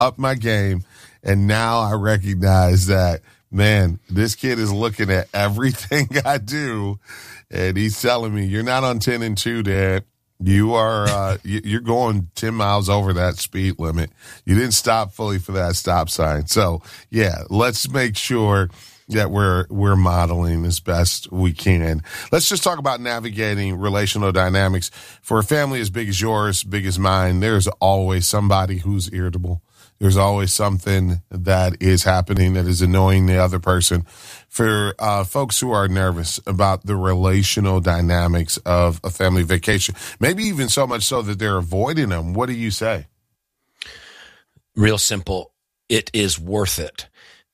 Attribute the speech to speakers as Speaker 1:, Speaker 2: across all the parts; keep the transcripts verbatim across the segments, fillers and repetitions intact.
Speaker 1: up my game. And now I recognize that, man, this kid is looking at everything I do, and he's telling me, you're not on ten and two, Dad. You are, uh, you're going ten miles over that speed limit. You didn't stop fully for that stop sign. So, yeah, let's make sure that we're we're modeling as best we can. Let's just talk about navigating relational dynamics. For a family as big as yours, big as mine, there's always somebody who's irritable. There's always something that is happening that is annoying the other person. For uh, folks who are nervous about the relational dynamics of a family vacation, maybe even so much so that they're avoiding them, what do you say?
Speaker 2: Real simple. It is worth it.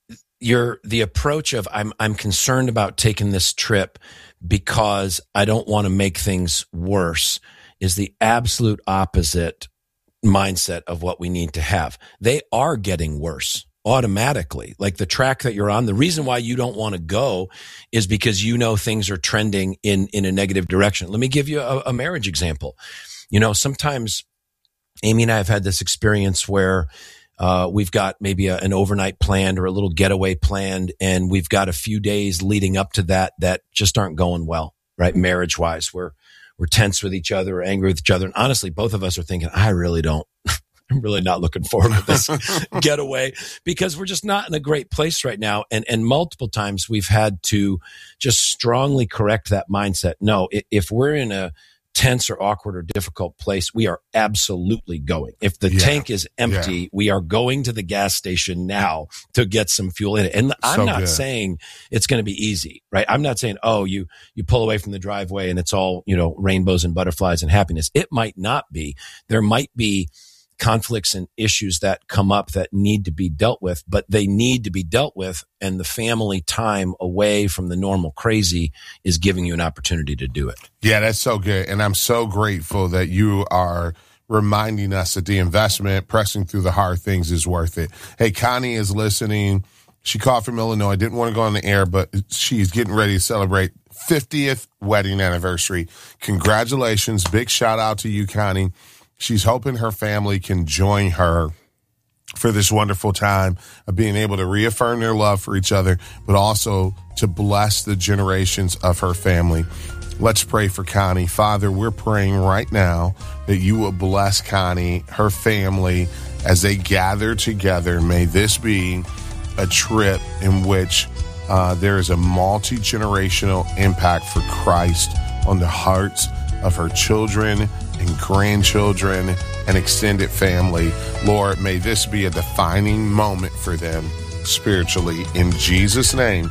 Speaker 2: You're the approach of I'm I'm concerned about taking this trip because I don't want to make things worse is the absolute opposite mindset of what we need to have. They are getting worse automatically. Like the track that you're on, the reason why you don't want to go is because you know things are trending in in a negative direction. Let me give you a, a marriage example. You know, sometimes Amy and I have had this experience where Uh, we've got maybe a, an overnight planned or a little getaway planned, and we've got a few days leading up to that that just aren't going well, right? Marriage wise, we're, we're tense with each other, we're angry with each other. And honestly, both of us are thinking, I really don't, I'm really not looking forward to this getaway because we're just not in a great place right now. And, and multiple times we've had to just strongly correct that mindset. No, if we're in a tense or awkward or difficult place, we are absolutely going. If the yeah. tank is empty, yeah. we are going to the gas station now to get some fuel in it. And I'm so not good. saying it's going to be easy, right? I'm not saying, oh, you, you pull away from the driveway and it's all, you know, rainbows and butterflies and happiness. It might not be. There might be conflicts and issues that come up that need to be dealt with, but they need to be dealt with. And the family time away from the normal crazy is giving you an opportunity to do it.
Speaker 1: Yeah, that's so good. And I'm so grateful that you are reminding us that the investment, pressing through the hard things is worth it. Hey, Connie is listening. She called from Illinois. Didn't want to go on the air, but she's getting ready to celebrate fiftieth wedding anniversary. Congratulations. Big shout out to you, Connie. She's hoping her family can join her for this wonderful time of being able to reaffirm their love for each other, but also to bless the generations of her family. Let's pray for Connie. Father, we're praying right now that you will bless Connie, her family, as they gather together. May this be a trip in which uh, there is a multi-generational impact for Christ on the hearts of her children and grandchildren and extended family. Lord, may this be a defining moment for them spiritually. In Jesus' name,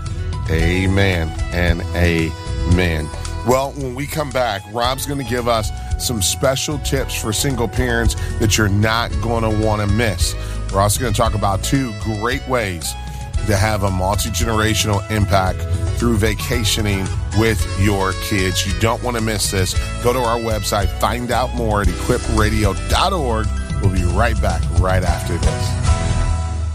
Speaker 1: amen and amen. Well, when we come back, Rob's going to give us some special tips for single parents that you're not going to want to miss. We're also going to talk about two great ways to have a multi-generational impact through vacationing with your kids. You don't want to miss this. Go to our website, find out more at equip radio dot org. We'll be right back right after this.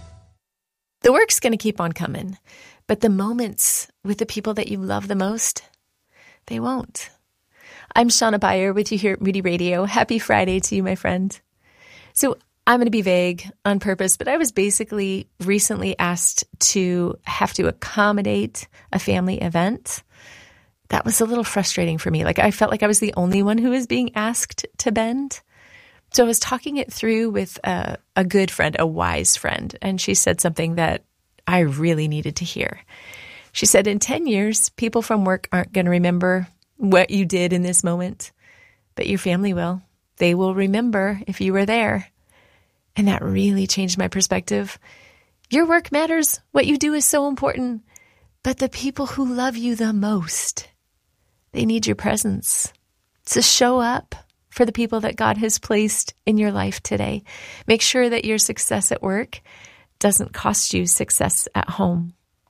Speaker 3: The work's going to keep on coming, but the moments with the people that you love the most, they won't. I'm Shauna Beyer with you here at Moody Radio. Happy Friday to you, my friend. So I'm going to be vague on purpose, but I was basically recently asked to have to accommodate a family event. That was a little frustrating for me. Like I felt like I was the only one who was being asked to bend. So I was talking it through with a, a good friend, a wise friend, and she said something that I really needed to hear. She said, in ten years, people from work aren't going to remember what you did in this moment, but your family will. They will remember if you were there. And that really changed my perspective. Your work matters. What you do is so important. But the people who love you the most, they need your presence. So show up for the people that God has placed in your life today. Make sure that your success at work doesn't cost you success at home.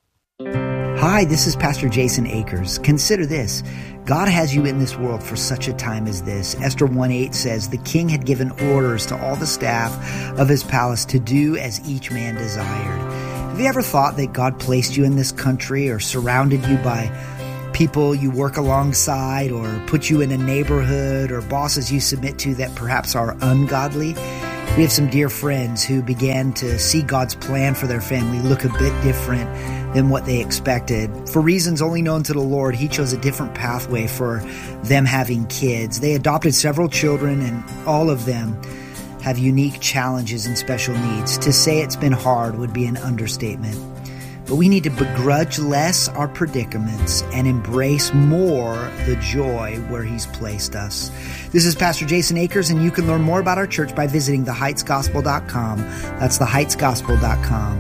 Speaker 4: Hi, this is Pastor Jason Akers. Consider this. God has you in this world for such a time as this. Esther one eight says, the king had given orders to all the staff of his palace to do as each man desired. Have you ever thought that God placed you in this country or surrounded you by people you work alongside or put you in a neighborhood or bosses you submit to that perhaps are ungodly? We have some dear friends who began to see God's plan for their family look a bit different than what they expected. For reasons only known to the Lord, He chose a different pathway for them having kids. They adopted several children, and all of them have unique challenges and special needs. To say it's been hard would be an understatement. But we need to begrudge less our predicaments and embrace more the joy where He's placed us. This is Pastor Jason Akers, and you can learn more about our church by visiting the heights gospel dot com. That's the heights gospel dot com.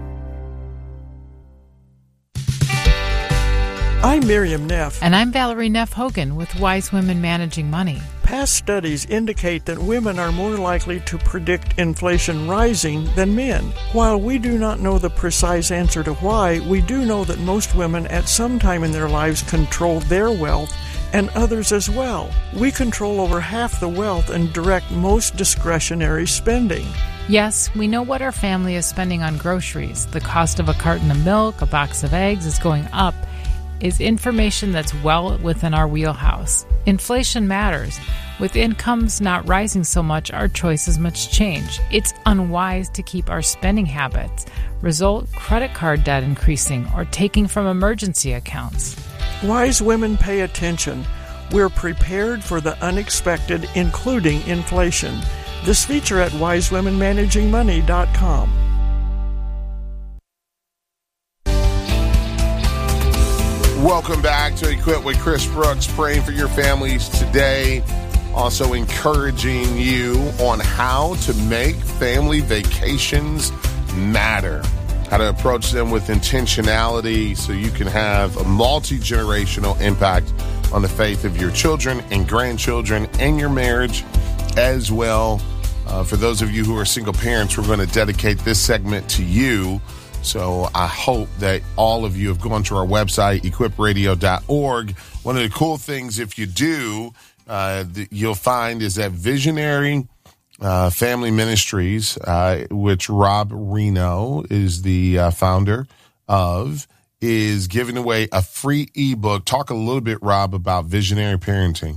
Speaker 5: I'm Miriam Neff.
Speaker 6: And I'm Valerie Neff Hogan with Wise Women Managing Money.
Speaker 5: Past studies indicate that women are more likely to predict inflation rising than men. While we do not know the precise answer to why, we do know that most women at some time in their lives control their wealth and others as well. We control over half the wealth and direct most discretionary spending.
Speaker 6: Yes, we know what our family is spending on groceries. The cost of a carton of milk, a box of eggs is going up. Is information that's well within our wheelhouse. Inflation matters. With incomes not rising so much, our choices must change. It's unwise to keep our spending habits. Result, credit card debt increasing or taking from emergency accounts.
Speaker 5: Wise women pay attention. We're prepared for the unexpected, including inflation. This feature at wise women managing money dot com.
Speaker 1: Welcome back to Equip with Chris Brooks, praying for your families today. Also encouraging you on how to make family vacations matter. How to approach them with intentionality so you can have a multi-generational impact on the faith of your children and grandchildren and your marriage as well. Uh, for those of you who are single parents, we're going to dedicate this segment to you. So I hope that all of you have gone to our website, equip radio dot org. One of the cool things, if you do, uh, that you'll find is that Visionary uh, Family Ministries, uh, which Rob Reno is the uh, founder of, is giving away a free ebook. Talk a little bit, Rob, about visionary parenting.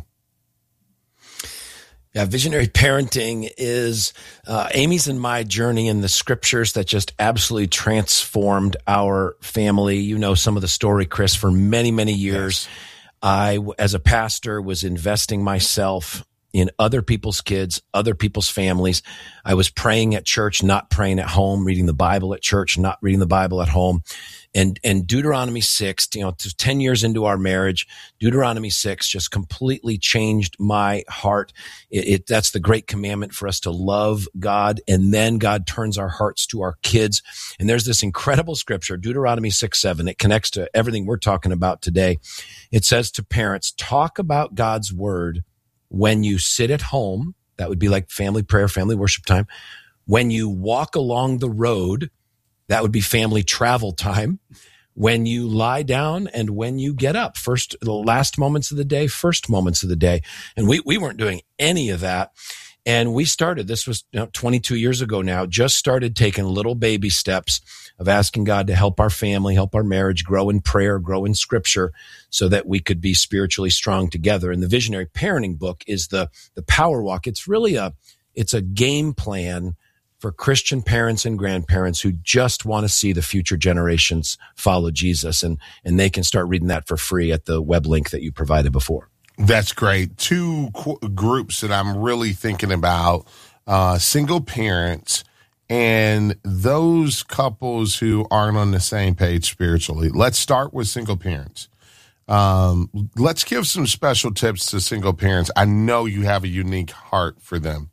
Speaker 2: Yeah, visionary parenting is uh, Amy's and my journey in the scriptures that just absolutely transformed our family. You know some of the story, Chris. For many, many years, yes. I, as a pastor, was investing myself in other people's kids, other people's families. I was praying at church, not praying at home, reading the Bible at church, not reading the Bible at home. And, and Deuteronomy six, you know, ten years into our marriage, Deuteronomy six just completely changed my heart. It, it, that's the great commandment for us to love God. And then God turns our hearts to our kids. And there's this incredible scripture, Deuteronomy six, seven. It connects to everything we're talking about today. It says to parents, talk about God's word when you sit at home. That would be like family prayer, family worship time. When you walk along the road, that would be family travel time. When you lie down and when you get up, first, the last moments of the day, first moments of the day. And we, we weren't doing any of that. And we started, this was you know, twenty-two years ago now, just started taking little baby steps of asking God to help our family, help our marriage, grow in prayer, grow in scripture so that we could be spiritually strong together. And the Visionary Parenting book is the, the Power Walk. It's really a, it's a game plan for Christian parents and grandparents who just want to see the future generations follow Jesus. And, and they can start reading that for free at the web link that you provided before.
Speaker 1: That's great. Two qu- groups that I'm really thinking about, uh, single parents and those couples who aren't on the same page spiritually. Let's start with single parents. Um, let's give some special tips to single parents. I know you have a unique heart for them.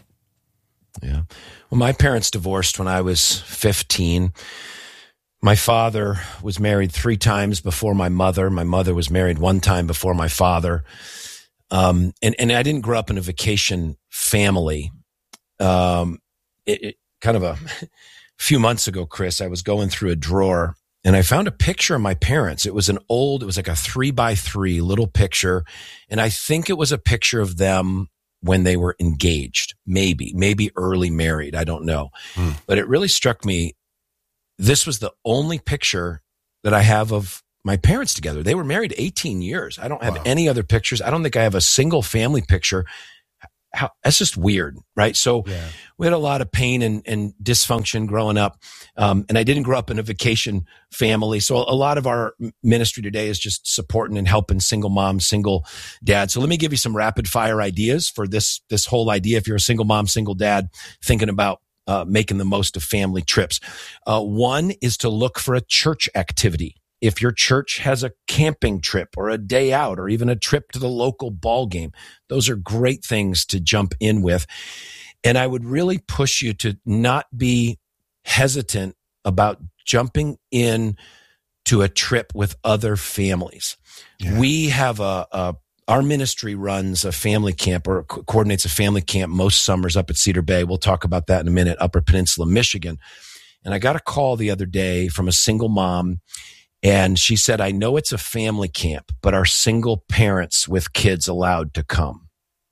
Speaker 2: Yeah. Well, my parents divorced when I was fifteen. My father was married three times before my mother. My mother was married one time before my father. Um, and, and I didn't grow up in a vacation family. Um, it, it kind of a few months ago, Chris, I was going through a drawer and I found a picture of my parents. It was an old, it was like a three by three little picture. And I think it was a picture of them when they were engaged, maybe, maybe early married. I don't know. Hmm. But it really struck me. This was the only picture that I have of my parents together. They were married eighteen years. I don't have wow. any other pictures. I don't think I have a single family picture. how, that's just weird, right? So
Speaker 1: Yeah.
Speaker 2: we had a lot of pain and, and dysfunction growing up. Um, and I didn't grow up in a vacation family. So a lot of our ministry today is just supporting and helping single moms, single dads. So let me give you some rapid fire ideas for this, this whole idea. If you're a single mom, single dad, thinking about uh, making the most of family trips. Uh, one is to look for a church activity. If your church has a camping trip or a day out or even a trip to the local ball game, those are great things to jump in with. And I would really push you to not be hesitant about jumping in to a trip with other families. Yeah. We have a, a our ministry runs a family camp or co- coordinates a family camp most summers up at Cedar Bay. We'll talk about that in a minute, Upper Peninsula, Michigan. And I got a call the other day from a single mom, and she said, I know it's a family camp, but are single parents with kids allowed to come?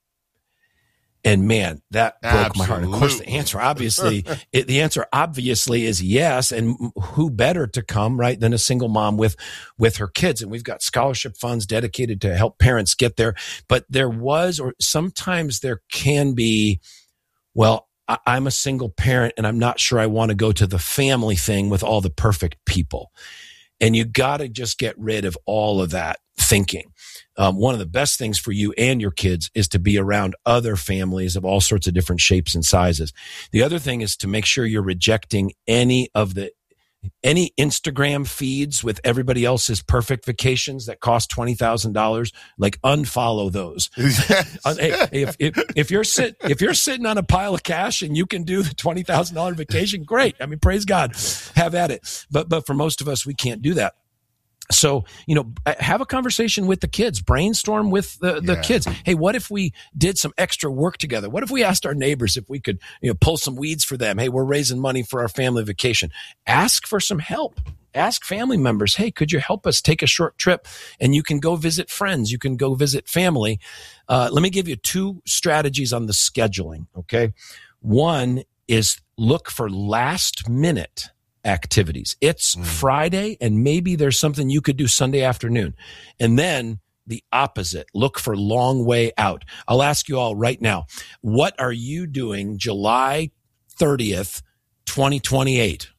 Speaker 2: And man, that broke
Speaker 1: Absolutely.
Speaker 2: my heart. Of course, the answer obviously, it, the answer obviously is yes. And who better to come, right, than a single mom with, with her kids? And we've got scholarship funds dedicated to help parents get there. But there was, or sometimes there can be, well, I, I'm a single parent and I'm not sure I want to go to the family thing with all the perfect people. And you got to just get rid of all of that thinking. Um, one of the best things for you and your kids is to be around other families of all sorts of different shapes and sizes. The other thing is to make sure you're rejecting any of the any Instagram feeds with everybody else's perfect vacations that cost twenty thousand dollars. Like, unfollow those.
Speaker 1: Yes.
Speaker 2: Hey, if, if, if you're sit, if you're sitting on a pile of cash and you can do the twenty thousand dollars vacation, great. I mean, praise God, have at it. But, but for most of us, we can't do that. So, you know, have a conversation with the kids, brainstorm with the, the
Speaker 1: Yeah.
Speaker 2: kids. Hey, what if we did some extra work together? What if we asked our neighbors if we could, you know, pull some weeds for them? Hey, we're raising money for our family vacation. Ask for some help. Ask family members, hey, could you help us take a short trip? And you can go visit friends. You can go visit family. Uh, let me give you two strategies on the scheduling, okay? One is look for last minute activities. It's mm. Friday, and maybe there's something you could do Sunday afternoon. And then the opposite, look for long way out. I'll ask you all right now, what are you doing July thirtieth, twenty twenty-eight?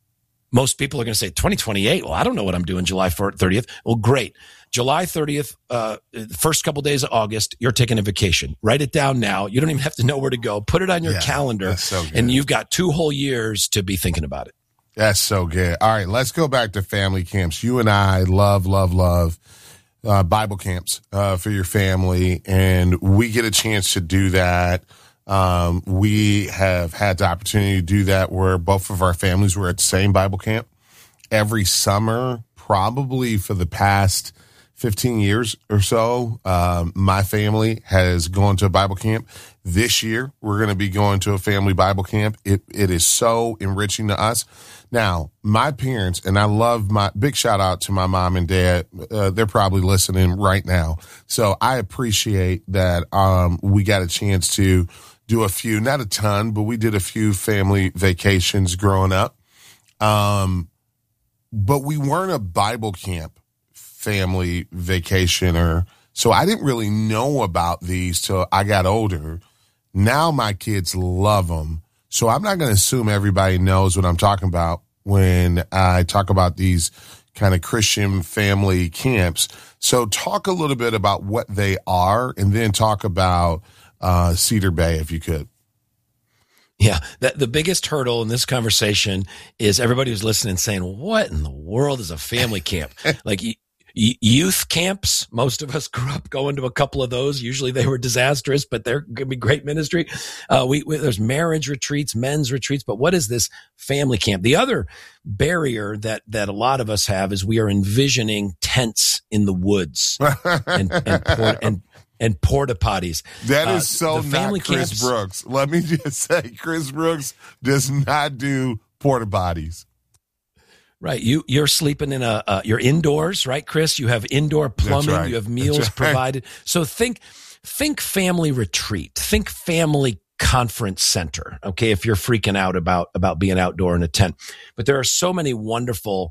Speaker 2: Most people are going to say twenty twenty-eight. Well, I don't know what I'm doing July thirtieth. Well, great. July thirtieth, uh, first couple days of August, you're taking a vacation. Write it down now. You don't even have to know where to go. Put it on your
Speaker 1: yeah,
Speaker 2: calendar,
Speaker 1: so
Speaker 2: and you've got two whole years to be thinking about it.
Speaker 1: That's so good. All right, let's go back to family camps. You and I love, love, love uh, Bible camps uh, for your family, and we get a chance to do that. Um, we have had the opportunity to do that where both of our families were at the same Bible camp every summer, probably for the past fifteen years or so. Um, my family has gone to a Bible camp. This year, we're going to be going to a family Bible camp. It It is so enriching to us. Now, my parents, and I love my big shout out to my mom and dad. Uh, they're probably listening right now. So I appreciate that um, we got a chance to do a few, not a ton, but we did a few family vacations growing up. Um, but we weren't a Bible camp family vacationer. So I didn't really know about these till I got older. Now my kids love them. So I'm not going to assume everybody knows what I'm talking about when I talk about these kind of Christian family camps. So talk a little bit about what they are, and then talk about uh, Cedar Bay, if you could.
Speaker 2: Yeah, that, the biggest hurdle in this conversation is everybody who's listening saying, what in the world is a family camp? Like, youth camps, most of us grew up going to a couple of those. Usually they were disastrous, but they're going to be great ministry. Uh, we, we there's marriage retreats, men's retreats, but what is this family camp? The other barrier that that a lot of us have is we are envisioning tents in the woods and and, port, and and porta potties.
Speaker 1: That is
Speaker 2: uh,
Speaker 1: so not Chris
Speaker 2: camps,
Speaker 1: Brooks. Let me just say, Chris Brooks does not do porta potties.
Speaker 2: Right. You, you're sleeping in a, uh, you're indoors, right, Chris? You have indoor plumbing,
Speaker 1: right.
Speaker 2: You have meals right. provided. So think, think family retreat, think family conference center. Okay. If you're freaking out about, about being outdoor in a tent, but there are so many wonderful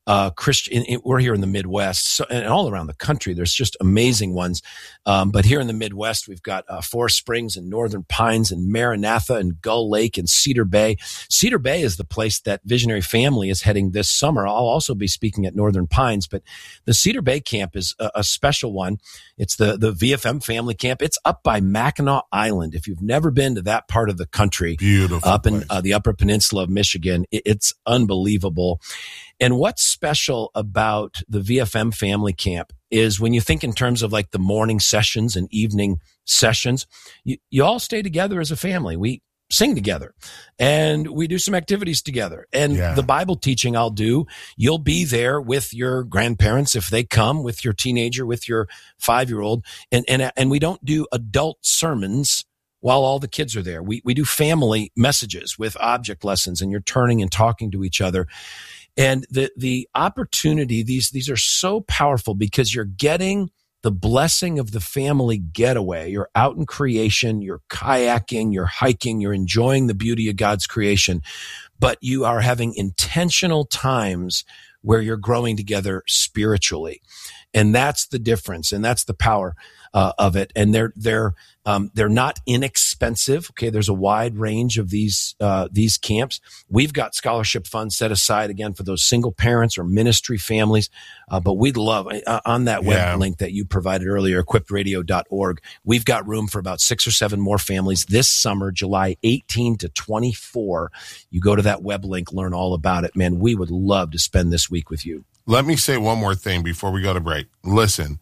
Speaker 2: uh, Christian. We're here in the Midwest, so, and all around the country. There's just amazing ones. Um, but here in the Midwest, we've got uh, Forest Springs and Northern Pines and Maranatha and Gull Lake and Cedar Bay. Cedar Bay is the place that Visionary Family is heading this summer. I'll also be speaking at Northern Pines, but the Cedar Bay camp is a, a special one. It's the, the V F M Family Camp. It's up by Mackinac Island. If you've never been to that part of the country,
Speaker 1: beautiful
Speaker 2: up
Speaker 1: place.
Speaker 2: in uh, the Upper Peninsula of Michigan, it, it's unbelievable. And what's special about the V F M Family Camp is when you think in terms of like the morning sessions and evening sessions, you, you all stay together as a family. We sing together and we do some activities together. And
Speaker 1: yeah.
Speaker 2: the Bible teaching I'll do, you'll be there with your grandparents if they come, with your teenager, with your five-year-old. And, and, and we don't do adult sermons while all the kids are there. We, we do family messages with object lessons, and you're turning and talking to each other. And the, the opportunity, these, these are so powerful because you're getting the blessing of the family getaway. You're out in creation, you're kayaking, you're hiking, you're enjoying the beauty of God's creation, but you are having intentional times where you're growing together spiritually. And that's the difference. And that's the power uh, of it. And they're, they're, um, they're not inexpensive. Okay. There's a wide range of these, uh, these camps. We've got scholarship funds set aside again for those single parents or ministry families. Uh, but we'd love uh, on that web
Speaker 1: yeah.
Speaker 2: link that you provided earlier, equipped radio dot org. We've got room for about six or seven more families this summer, July eighteenth to twenty-four. You go to that web link, learn all about it. Man, we would love to spend this week with you.
Speaker 1: Let me say one more thing before we go to break. Listen,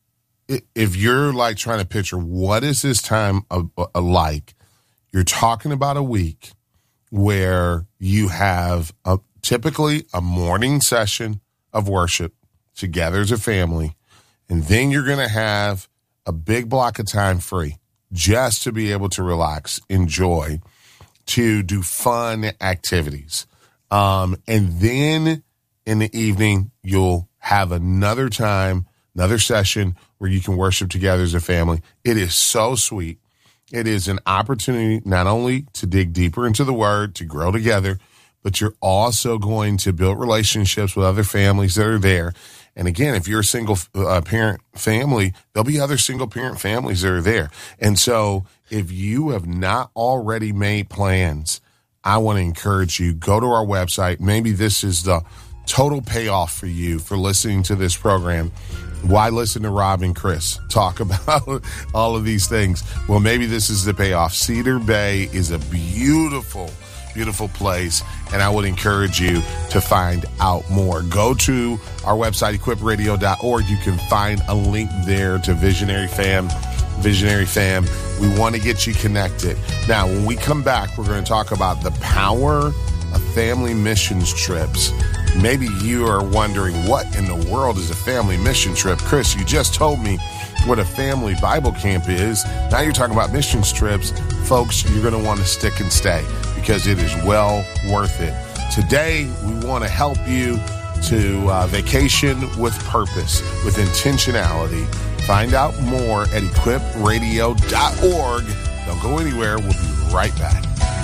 Speaker 1: if you're like trying to picture what is this time of, uh, like, you're talking about a week where you have a, typically a morning session of worship together as a family, and then you're going to have a big block of time free just to be able to relax, enjoy, to do fun activities. Um, and then in the evening, you'll have another time, another session where you can worship together as a family. It is so sweet. It is an opportunity not only to dig deeper into the Word, to grow together, but you're also going to build relationships with other families that are there. And again, if you're a single uh, parent family, there'll be other single parent families that are there. And so if you have not already made plans, I want to encourage you, go to our website. Maybe this is the total payoff for you for listening to this program. Why listen to Rob and Chris talk about all of these things? Well, maybe this is the payoff. Cedar Bay is a beautiful, beautiful place, and I would encourage you to find out more. Go to our website, equipped radio dot org. You can find a link there to Visionary Fam. Visionary Fam, we want to get you connected. Now, when we come back, we're going to talk about the power of family missions trips. Maybe you are wondering, what in the world is a family mission trip? Chris, you just told me what a family Bible camp is. Now you're talking about missions trips. Folks, you're going to want to stick and stay because it is well worth it. Today, we want to help you to uh, vacation with purpose, with intentionality. Find out more at equipped radio dot org. Don't go anywhere. We'll be right back.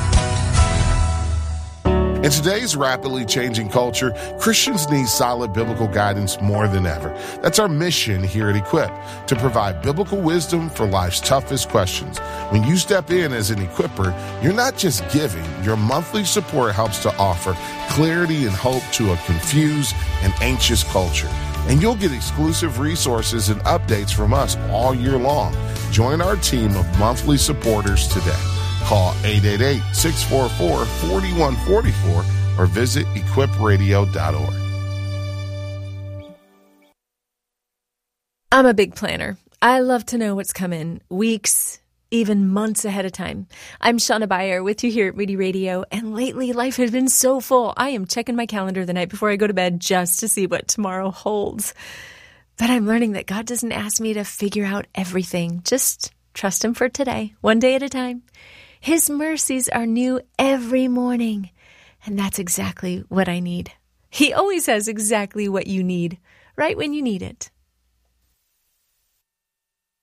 Speaker 1: In today's rapidly changing culture, Christians need solid biblical guidance more than ever. That's our mission here at Equip, to provide biblical wisdom for life's toughest questions. When you step in as an equipper, you're not just giving. Your monthly support helps to offer clarity and hope to a confused and anxious culture. And you'll get exclusive resources and updates from us all year long. Join our team of monthly supporters today. Call eight eight eight, six four four, four one four four or visit equipped radio dot org.
Speaker 3: I'm a big planner. I love to know what's coming weeks, even months ahead of time. I'm Shauna Bayer with you here at Moody Radio, and lately life has been so full. I am checking my calendar the night before I go to bed just to see what tomorrow holds. But I'm learning that God doesn't ask me to figure out everything. Just trust Him for today, one day at a time. His mercies are new every morning, and that's exactly what I need. He always has exactly what you need, right when you need it.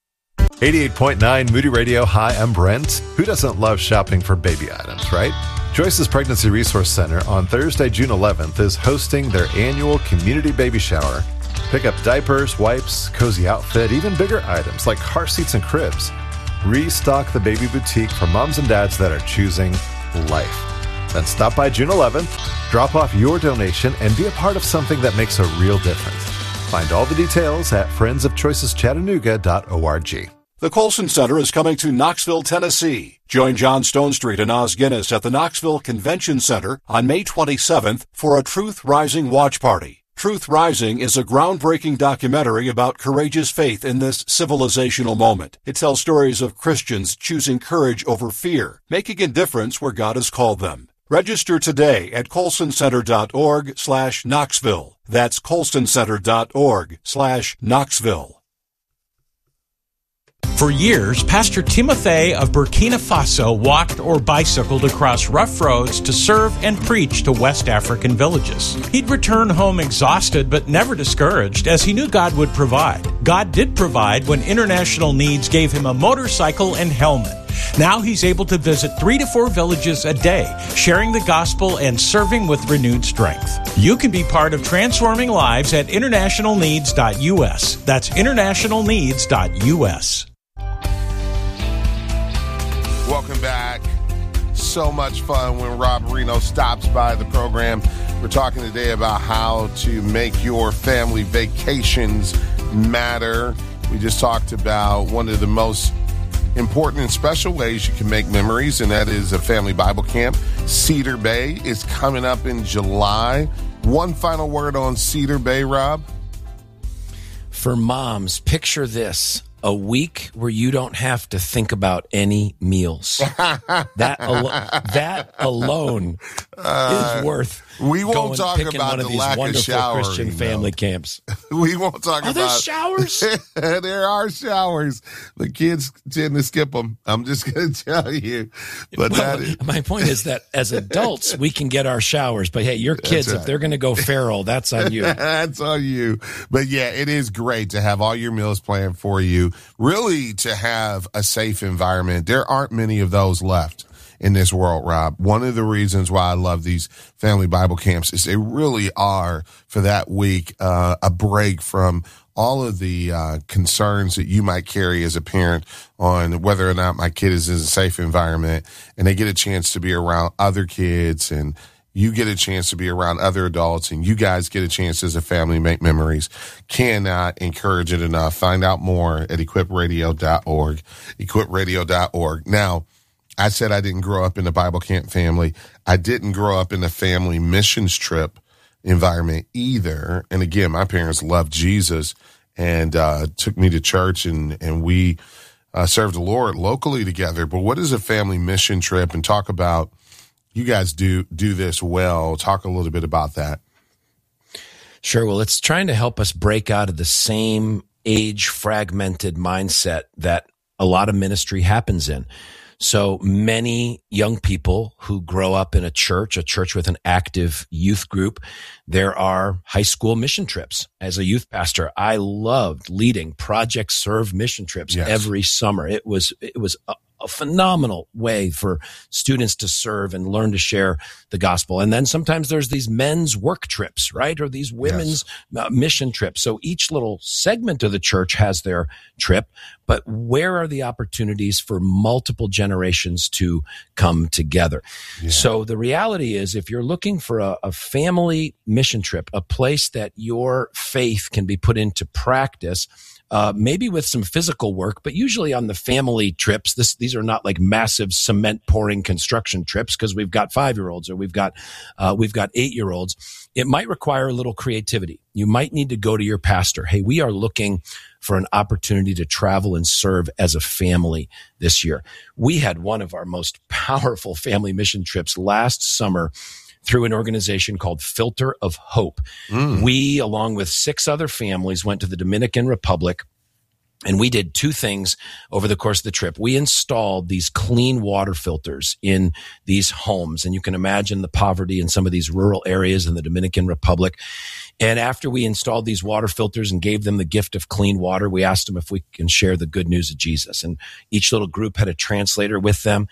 Speaker 7: eighty-eight point nine Moody Radio. Hi, I'm Brent. Who doesn't love shopping for baby items, right? Joyce's Pregnancy Resource Center on Thursday, June eleventh is hosting their annual community baby shower. Pick up diapers, wipes, cozy outfit, even bigger items like car seats and cribs. Restock the baby boutique for moms and dads that are choosing life. Then stop by June eleventh, drop off your donation, and be a part of something that makes a real difference. Find all the details at friends of choices chattanooga dot org.
Speaker 8: The Colson Center is coming to Knoxville, Tennessee. Join John Stonestreet and Oz Guinness at the Knoxville Convention Center on May twenty-seventh for a Truth Rising watch party. Truth Rising is a groundbreaking documentary about courageous faith in this civilizational moment. It tells stories of Christians choosing courage over fear, making a difference where God has called them. Register today at colson center dot org slash Knoxville. That's colson center dot org slash Knoxville.
Speaker 9: For years, Pastor Timothy of Burkina Faso walked or bicycled across rough roads to serve and preach to West African villages. He'd return home exhausted but never discouraged, as he knew God would provide. God did provide when International Needs gave him a motorcycle and helmet. Now he's able to visit three to four villages a day, sharing the gospel and serving with renewed strength. You can be part of transforming lives at international needs dot U S. That's international needs dot U S.
Speaker 1: Welcome back. So much fun when Rob Reno stops by the program. We're talking today about how to make your family vacations matter. We just talked about one of the most important and special ways you can make memories, and that is a family Bible camp. Cedar Bay is coming up in July. One final word on Cedar Bay, Rob?
Speaker 2: For moms, picture this. A week where you don't have to think about any meals. that, al- that alone uh, is worth.
Speaker 1: We won't
Speaker 2: going,
Speaker 1: talk
Speaker 2: about
Speaker 1: one of
Speaker 2: the
Speaker 1: these
Speaker 2: lack
Speaker 1: wonderful
Speaker 2: of showering,
Speaker 1: Christian
Speaker 2: family
Speaker 1: though.
Speaker 2: camps.
Speaker 1: We won't talk
Speaker 2: are
Speaker 1: about.
Speaker 2: Are there showers?
Speaker 1: There are showers. The kids tend to skip them. I'm just going to tell you. But
Speaker 2: well,
Speaker 1: that is-
Speaker 2: my point is that as adults, we can get our showers. But hey, your kids, right. If they're going to go feral, that's on you.
Speaker 1: That's on you. But yeah, it is great to have all your meals planned for you. Really, to have a safe environment. There aren't many of those left in this world, Rob. One of the reasons why I love these family Bible camps is they really are, for that week, uh, a break from all of the uh, concerns that you might carry as a parent on whether or not my kid is in a safe environment, and they get a chance to be around other kids, and you get a chance to be around other adults, and you guys get a chance as a family to make memories. Cannot encourage it enough. Find out more at equip radio dot org, equip radio dot org. Now, I said I didn't grow up in a Bible camp family. I didn't grow up in a family missions trip environment either. And again, my parents loved Jesus and uh, took me to church, and, and we uh, served the Lord locally together. But what is a family mission trip? And talk about, you guys do do this well. Talk a little bit about that.
Speaker 2: Sure. Well, it's trying to help us break out of the same age fragmented mindset that a lot of ministry happens in. So many young people who grow up in a church, a church with an active youth group, there are high school mission trips. As a youth pastor, I loved leading Project Serve mission trips yes. every summer. It was, it was a, a phenomenal way for students to serve and learn to share the gospel. And then sometimes there's these men's work trips, right? Or these women's yes. uh, mission trips. So each little segment of the church has their trip, but where are the opportunities for multiple generations to come together? Yeah. So the reality is, if you're looking for a, a family mission trip, a place that your faith can be put into practice, Uh, maybe with some physical work, but usually on the family trips, this, these are not like massive cement pouring construction trips because we've got five-year-olds or we've got, uh, we've got eight-year-olds. It might require a little creativity. You might need to go to your pastor. Hey, we are looking for an opportunity to travel and serve as a family this year. We had one of our most powerful family mission trips last summer through an organization called Filter of Hope. Mm. We, along with six other families, went to the Dominican Republic, and we did two things over the course of the trip. We installed these clean water filters in these homes, and you can imagine the poverty in some of these rural areas in the Dominican Republic. And after we installed these water filters and gave them the gift of clean water, we asked them if we can share the good news of Jesus. And each little group had a translator with them.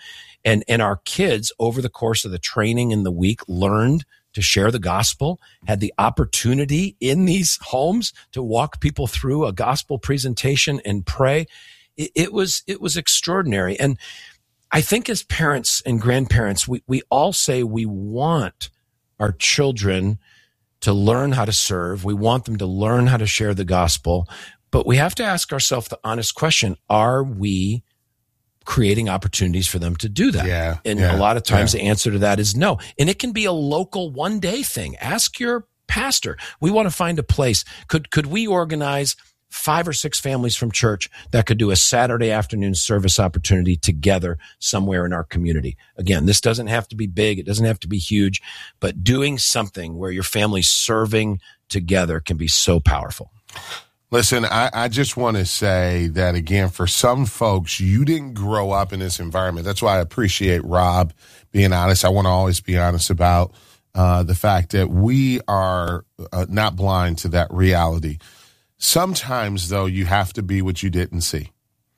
Speaker 2: And, and our kids over the course of the training in the week learned to share the gospel, had the opportunity in these homes to walk people through a gospel presentation and pray. It, it was, it was extraordinary. And I think as parents and grandparents, we, we all say we want our children to learn how to serve. We want them to learn how to share the gospel, but we have to ask ourselves the honest question, are we creating opportunities for them to do that?
Speaker 1: Yeah,
Speaker 2: and
Speaker 1: yeah,
Speaker 2: a lot of times
Speaker 1: yeah.
Speaker 2: the answer to that is no. And it can be a local one day thing. Ask your pastor. We want to find a place. Could, could we organize five or six families from church that could do a Saturday afternoon service opportunity together somewhere in our community? Again, this doesn't have to be big. It doesn't have to be huge, but doing something where your family's serving together can be so powerful.
Speaker 1: Listen, I, I just want to say that, again, for some folks, you didn't grow up in this environment. That's why I appreciate Rob being honest. I want to always be honest about uh, the fact that we are uh, not blind to that reality. Sometimes, though, you have to be what you didn't see.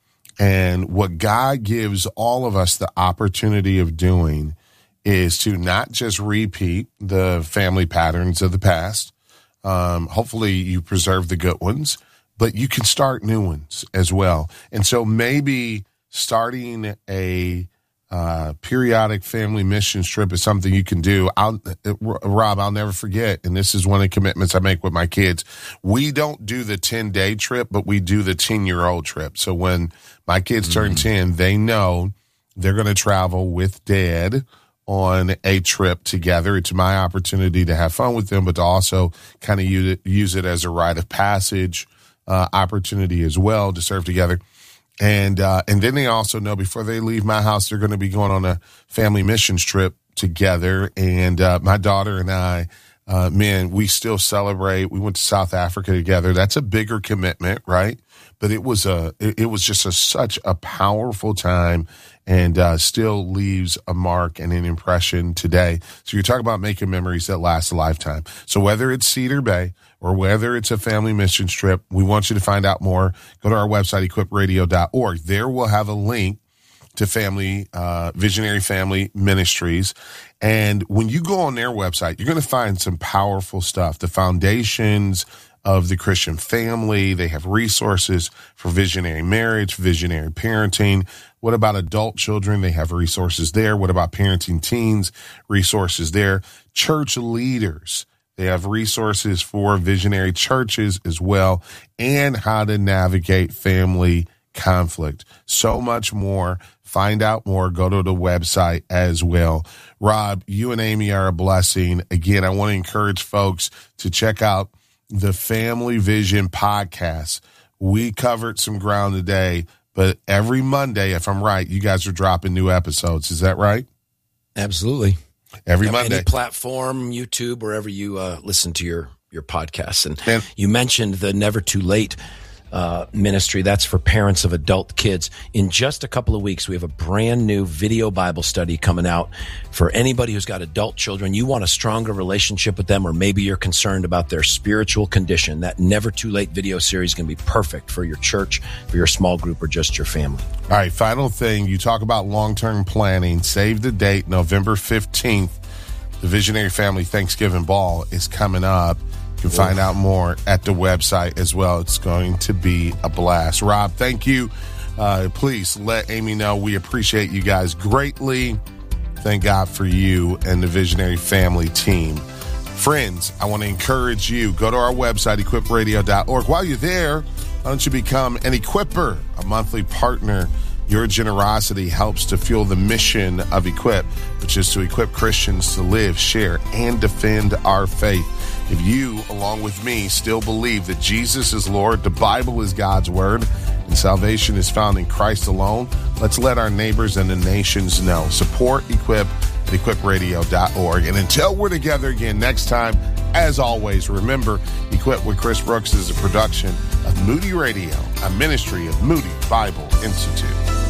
Speaker 1: And what God gives all of us the opportunity of doing is to not just repeat the family patterns of the past. Um, hopefully you preserve the good ones, but you can start new ones as well. And so maybe starting a uh, periodic family mission trip is something you can do. I'll, Rob, I'll never forget, and this is one of the commitments I make with my kids. We don't do the ten-day trip, but we do the ten-year-old trip. So when my kids mm-hmm. turn ten, they know they're going to travel with Dad on a trip together. It's my opportunity to have fun with them, but to also kind of use it, use it as a rite of passage uh, opportunity as well to serve together. And uh, and then they also know before they leave my house, they're going to be going on a family missions trip together. And uh, my daughter and I, uh, man, we still celebrate. We went to South Africa together. That's a bigger commitment, right? But it was a it, it was just a, such a powerful time. And uh, still leaves a mark and an impression today. So you're talking about making memories that last a lifetime. So whether it's Cedar Bay or whether it's a family mission trip, we want you to find out more. Go to our website, equip radio dot org. There we'll have a link to family, uh, Visionary Family Ministries. And when you go on their website, you're going to find some powerful stuff. The foundations of the Christian family. They have resources for visionary marriage, visionary parenting. What about adult children? They have resources there. What about parenting teens? Resources there. Church leaders. They have resources for visionary churches as well, and how to navigate family conflict. So much more. Find out more. Go to the website as well. Rob, you and Amy are a blessing. Again, I want to encourage folks to check out the Family Vision podcast. We covered some ground today, but every Monday, if I'm right, you guys are dropping new episodes. Is that right?
Speaker 2: Absolutely.
Speaker 1: Every
Speaker 2: yeah,
Speaker 1: Monday.
Speaker 2: Any platform, YouTube, wherever you uh, listen to your, your podcasts. And,
Speaker 1: and
Speaker 2: you mentioned the Never Too Late uh, ministry. That's for parents of adult kids. In just a couple of weeks, we have a brand new video Bible study coming out for anybody who's got adult children. You want a stronger relationship with them, or maybe you're concerned about their spiritual condition. That Never Too Late video series is going to be perfect for your church, for your small group, or just your family.
Speaker 1: All right, final thing. You talk about long-term planning. Save the date, November fifteenth. The Visionary Family Thanksgiving Ball is coming up. You can find out more at the website as well. It's going to be a blast. Rob, thank you. Uh, please let Amy know we appreciate you guys greatly. Thank God for you and the Visionary Family team. Friends, I want to encourage you. Go to our website, equip radio dot org. While you're there, why don't you become an Equipper, a monthly partner? Your generosity helps to fuel the mission of Equip, which is to equip Christians to live, share, and defend our faith. If you, along with me, still believe that Jesus is Lord, the Bible is God's word, and salvation is found in Christ alone, let's let our neighbors and the nations know. Support Equip at equip radio dot org. And until we're together again next time, as always, remember, Equip with Chris Brooks is a production of Moody Radio, a ministry of Moody Bible Institute.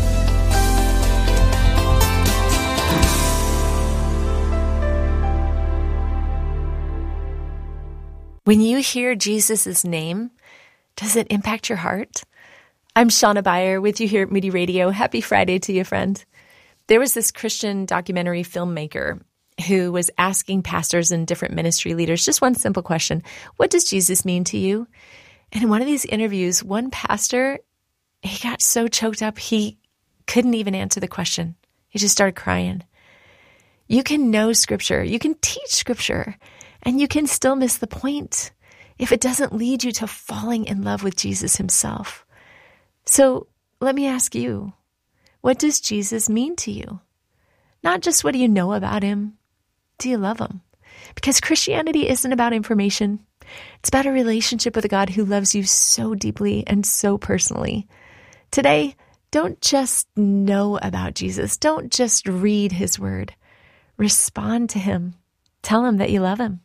Speaker 3: When you hear Jesus' name, does it impact your heart? I'm Shauna Beyer with you here at Moody Radio. Happy Friday to you, friend. There was this Christian documentary filmmaker who was asking pastors and different ministry leaders just one simple question: what does Jesus mean to you? And in one of these interviews, one pastor, he got so choked up, he couldn't even answer the question. He just started crying. You can know Scripture, you can teach Scripture, and you can still miss the point if it doesn't lead you to falling in love with Jesus himself. So let me ask you, what does Jesus mean to you? Not just what do you know about him, do you love him? Because Christianity isn't about information. It's about a relationship with a God who loves you so deeply and so personally. Today, don't just know about Jesus. Don't just read his word. Respond to him. Tell him that you love him.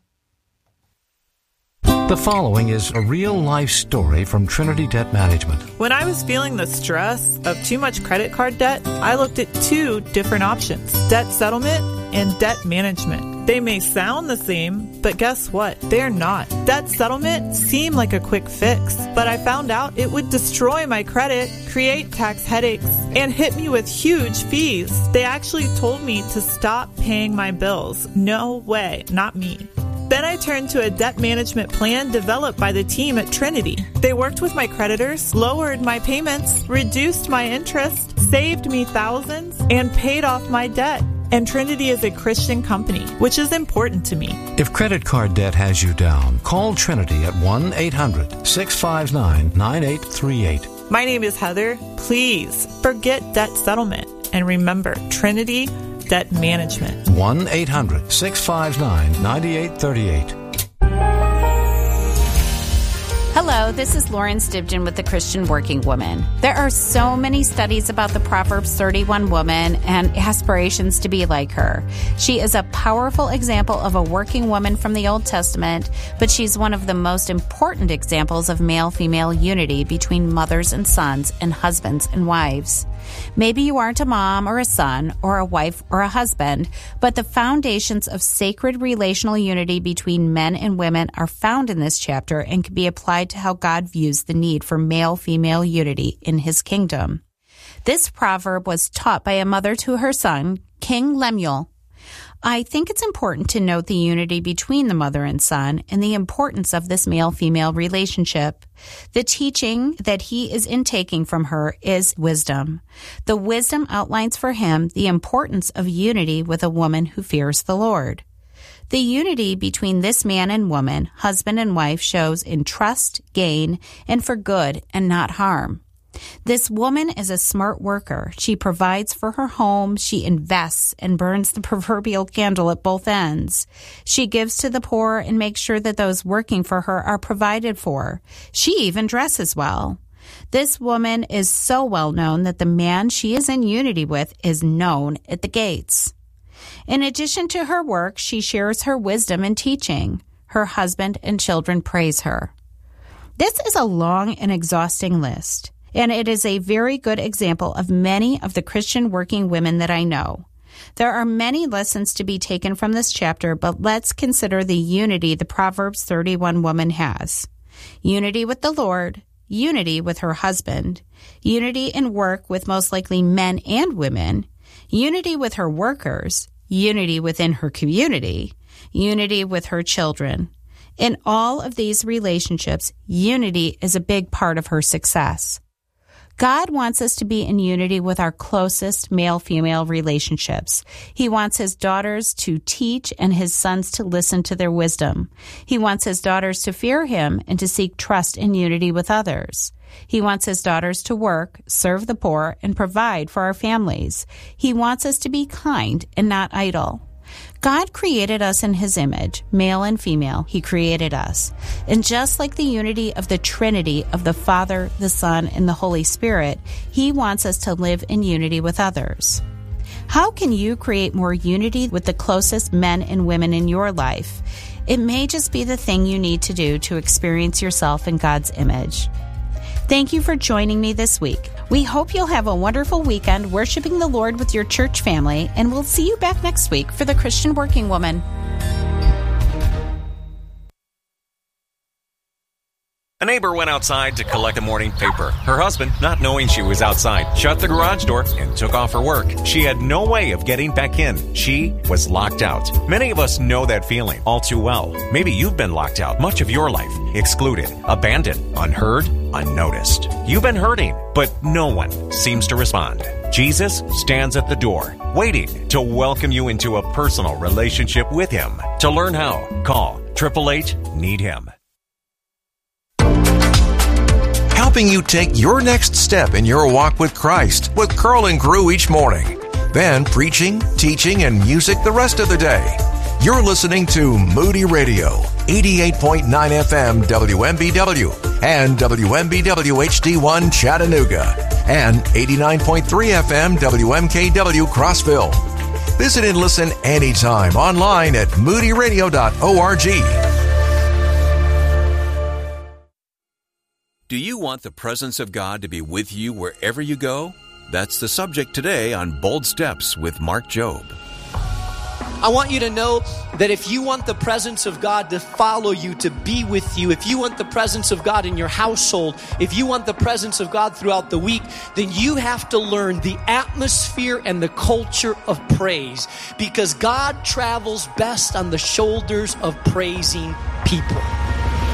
Speaker 10: The following is a real-life story from Trinity Debt Management.
Speaker 11: When I was feeling the stress of too much credit card debt, I looked at two different options: debt settlement and debt management. They may sound the same, but guess what? They're not. Debt settlement seemed like a quick fix, but I found out it would destroy my credit, create tax headaches, and hit me with huge fees. They actually told me to stop paying my bills. No way, not me. Then I turned to a debt management plan developed by the team at Trinity. They worked with my creditors, lowered my payments, reduced my interest, saved me thousands, and paid off my debt. And Trinity is a Christian company, which is important to me.
Speaker 10: If credit card debt has you down, call Trinity at one eight hundred six five nine nine eight three eight.
Speaker 11: My name is Heather. Please forget debt settlement and remember Trinity Debt Management.
Speaker 10: one eight hundred six five nine nine eight three eight.
Speaker 12: Hello, this is Lauren Stibgen with the Christian Working Woman. There are so many studies about the Proverbs thirty-one woman and aspirations to be like her. She is a powerful example of a working woman from the Old Testament, but she's one of the most important examples of male-female unity between mothers and sons and husbands and wives. Maybe you aren't a mom or a son or a wife or a husband, but the foundations of sacred relational unity between men and women are found in this chapter and can be applied to how God views the need for male-female unity in his kingdom. This proverb was taught by a mother to her son, King Lemuel. I think it's important to note the unity between the mother and son and the importance of this male-female relationship. The teaching that he is intaking from her is wisdom. The wisdom outlines for him the importance of unity with a woman who fears the Lord. The unity between this man and woman, husband and wife, shows in trust, gain, and for good and not harm. This woman is a smart worker. She provides for her home, she invests and burns the proverbial candle at both ends. She gives to the poor and makes sure that those working for her are provided for. She even dresses well. This woman is so well known that the man she is in unity with is known at the gates. In addition to her work, she shares her wisdom and teaching. Her husband and children praise her. This is a long and exhausting list, and it is a very good example of many of the Christian working women that I know. There are many lessons to be taken from this chapter, but let's consider the unity the Proverbs thirty-one woman has. Unity with the Lord, unity with her husband, unity in work with most likely men and women, unity with her workers, unity within her community, unity with her children. In all of these relationships, unity is a big part of her success. God wants us to be in unity with our closest male-female relationships. He wants his daughters to teach and his sons to listen to their wisdom. He wants his daughters to fear him and to seek trust and unity with others. He wants his daughters to work, serve the poor, and provide for our families. He wants us to be kind and not idle. God created us in his image, male and female. He created us. And just like the unity of the Trinity of the Father, the Son, and the Holy Spirit, he wants us to live in unity with others. How can you create more unity with the closest men and women in your life? It may just be the thing you need to do to experience yourself in God's image. Thank you for joining me this week. We hope you'll have a wonderful weekend worshiping the Lord with your church family, and we'll see you back next week for the Christian Working Woman.
Speaker 13: A neighbor went outside to collect a morning paper. Her husband, not knowing she was outside, shut the garage door and took off her work. She had no way of getting back in. She was locked out. Many of us know that feeling all too well. Maybe you've been locked out much of your life, excluded, abandoned, unheard, unnoticed. You've been hurting, but no one seems to respond. Jesus stands at the door, waiting to welcome you into a personal relationship with Him. To learn how, call eight eight eight, need him.
Speaker 14: Helping you take your next step in your walk with Christ with Curl and Crew each morning. Then preaching, teaching, and music the rest of the day. You're listening to Moody Radio, eighty-eight point nine F M W M B W and W M B W H D one Chattanooga and eighty-nine point three F M W M K W Crossville. Visit and listen anytime online at moody radio dot org.
Speaker 15: Do you want the presence of God to be with you wherever you go? That's the subject today on Bold Steps with Mark Jobe.
Speaker 16: I want you to know that if you want the presence of God to follow you, to be with you, if you want the presence of God in your household, if you want the presence of God throughout the week, then you have to learn the atmosphere and the culture of praise, because God travels best on the shoulders of praising people.